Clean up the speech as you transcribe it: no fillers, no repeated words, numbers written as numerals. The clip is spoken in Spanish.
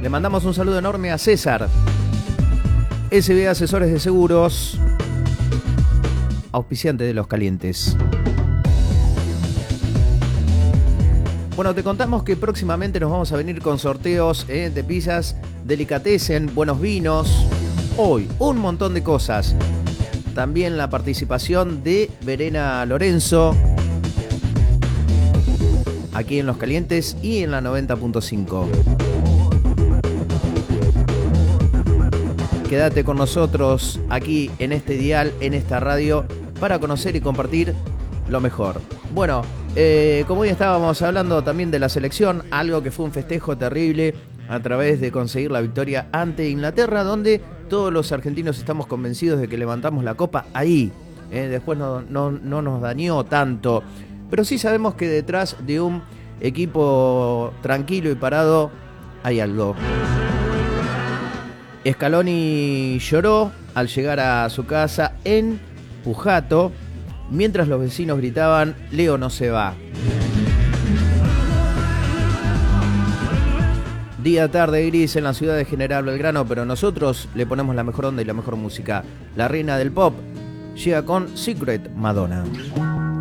Le mandamos un saludo enorme a César, SB Asesores de Seguros, auspiciante de Los Calientes. Bueno, te contamos que próximamente nos vamos a venir con sorteos de pizzas, delicatessen, buenos vinos. Hoy, un montón de cosas. También la participación de Verena Lorenzo, aquí en Los Calientes y en la 90.5. Quédate con nosotros aquí en este dial, en esta radio, para conocer y compartir lo mejor. Bueno, como hoy estábamos hablando también de la selección, algo que fue un festejo terrible a través de conseguir la victoria ante Inglaterra, donde todos los argentinos estamos convencidos de que levantamos la copa ahí. Después no nos dañó tanto, pero sí sabemos que detrás de un equipo tranquilo y parado hay algo. Scaloni lloró al llegar a su casa en Pujato, mientras los vecinos gritaban: Leo no se va. Día, tarde gris en la ciudad de General Belgrano, pero nosotros le ponemos la mejor onda y la mejor música. La reina del pop llega con Secret Madonna.